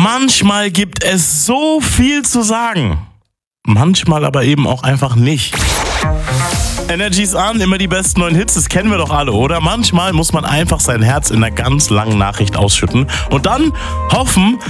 Manchmal gibt es so viel zu sagen. Manchmal aber eben auch einfach nicht. Energy's an, immer die besten neuen Hits, das kennen wir doch alle, oder? Manchmal muss man einfach sein Herz in einer ganz langen Nachricht ausschütten und dann hoffen,